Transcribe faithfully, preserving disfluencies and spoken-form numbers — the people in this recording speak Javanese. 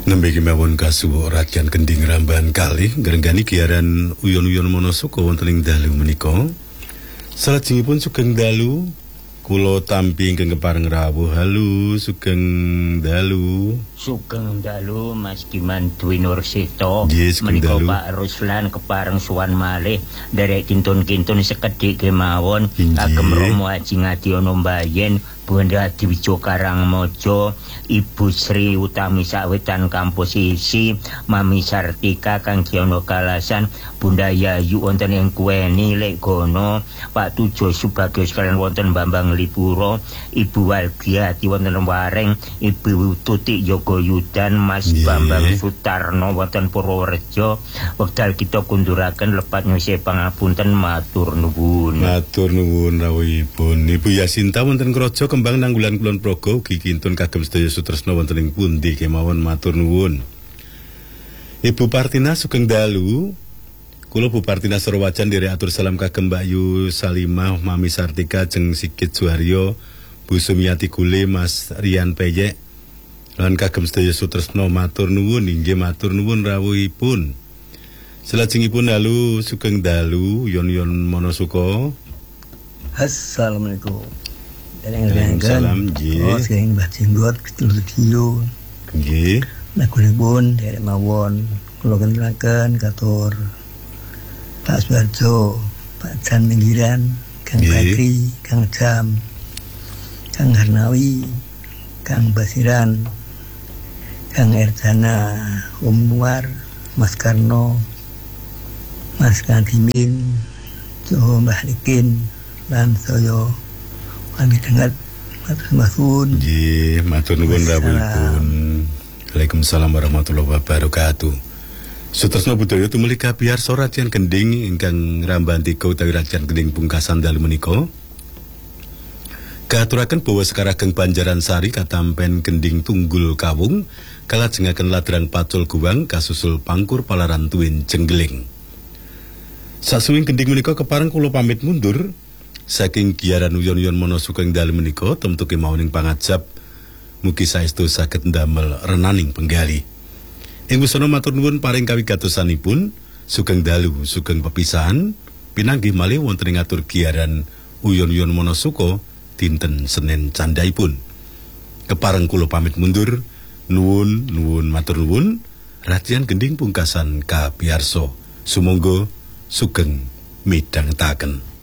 Nembe kemawon kasuwuk Rakyat Kendhing Rambahan kalih ngrenggani giaran uyon-uyon Monosuka wonten ing dalu menika. Salajengipun sugeng dalu kula tampi ingkang kepareng rawuh. Halo, sugeng dalu. Sugeng dalu Mas Diman Dwi Nursito. Yes, menika Pak Ruslan kepareng suwan malih derek kintun-kintun sekedhik kemawon kagem Romo Haji Ngadiono Mbayen Bunda Diwijo Karangmojo, Ibu Sri Utami Sawetan Kampus Isi, Mami Sartika Kang Giono Kalasan, Bunda Yayu wonten ing Kuweni Legono, Pak Tujo Subagio sekalian wonten Bambang Lipuro, Ibu Walgiati wonten Wareng, Ibu Tutik Yogo Yudan, Mas yeah. Bambang Sutarno wonten Purworejo. Wekdal kita kunduraken lepat nyuwun pangapunten, matur nuwun. Matur nuwun rawuhipun. Ibu Yasinta wonten Krojo Kembang Nanggulan Kulon Progo ugi kintun kagem sedaya sutresna wonten ing pundi kemawon, matur nuwun. Ibu Partina sugeng dalu. Kula Bu Partina Surwajan dherek atur salam kagem Mbak Yu Salimah, Mami Sartika jeung Sikit Suharyo, Bu Sumiati Gule, Mas Rian Peyek lan kagem sedaya sutresna, matur nuwun. Inggih matur nuwun rawuhipun. Salajengipun dalu sugeng dalu yon-yon Monosuka. Assalamualaikum. Salam nggih. Oh, sing mbah jenggot studio. Nggih. Nakulipun derek mawon kula kendhaken katur Pak Suwarjo, Pak Jan Minggiran, Kang Patri, Kang Jam, Kang Harnawi, Kang Basiran, Kang Erdana, Om Nuar, Mas Karno, Mas Kantimin, Joho Mbah Likin, lan saya kami dengar matur nuwun. Nggih, matur nuwun rawuhipun. Waalaikumsalam warahmatullahi wabarakatuh. Sutresna budaya tumuli kabiarsa Rakyat Kendhing ingkang Rambahan tiga utawi Rakyat Kendhing pungkasan dalu menika. Kaaturaken bawa sekarageng Banjaran Sari katampen Kendhing Tunggul Kawung kalajengaken ladran Pacul Guwang kasusul Pangkur Palaran Tuwin Jenggeling. Sasuwing Kendhing menika kepareng kula pamit mundur saking giaran uyon-uyon Monosuka ing dalu menika temtu kemawon ing pangajab mugi saestu saged ndamel renaning penggali. Ing wusana matur nuwun paring kawigatosanipun, sugeng dalu, sugeng pepisahan, pinanggih malih wonten ing atur giaran uyon-uyon Monosuka dinten Senin candhaipun. Kepareng kula pamit mundur, nuwun nuwun matur nuwun, Rakyat Kendhing pungkasan kabiarsa. Sumangga sugeng midhangetaken.